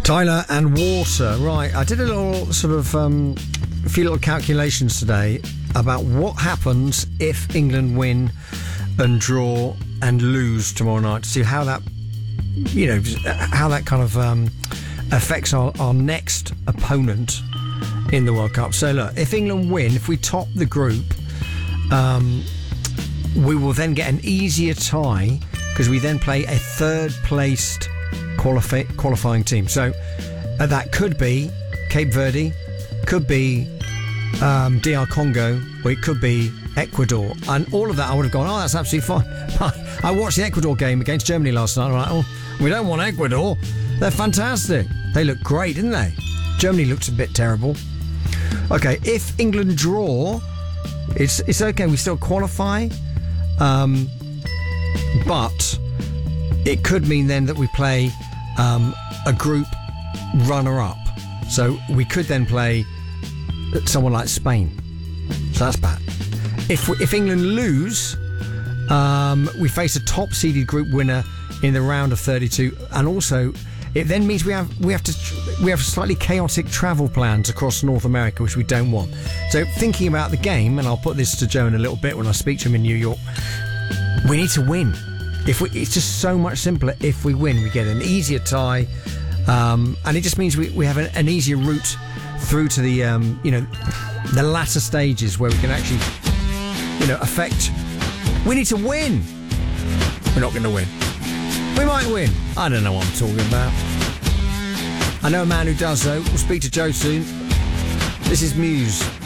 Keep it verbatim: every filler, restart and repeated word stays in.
Tyler and Water. Right, I did a little sort of um, a few little calculations today about what happens if England win and draw and lose tomorrow night, to see how that, you know, how that kind of um, affects our, our next opponent in the World Cup. So look, if England win, if we top the group, um, we will then get an easier tie because we then play a third placed qualifi- qualifying team. So uh, that could be Cape Verde, could be um, D R Congo, or it could be Ecuador. And all of that I would have gone, oh, that's absolutely fine. I watched the Ecuador game against Germany last night. I'm like, oh, we don't want Ecuador. They're fantastic. They look great, didn't they? Germany looks a bit terrible. Okay, if England draw, it's it's okay. We still qualify, um, but it could mean then that we play um, a group runner-up. So we could then play someone like Spain. So that's bad. If we, if England lose, um, we face a top-seeded group winner in the round of thirty-two, and also it then means we have we have to we have slightly chaotic travel plans across North America, which we don't want. So thinking about the game, and I'll put this to Joe in a little bit when I speak to him in New York, we need to win. If we, it's just so much simpler if we win. We get an easier tie, um, and it just means we, we have an, an easier route through to the um, you know the latter stages where we can actually you know affect. We need to win. We're not going to win. We might win. I don't know what I'm talking about. I know a man who does, though. We'll speak to Joe soon. This is Muse.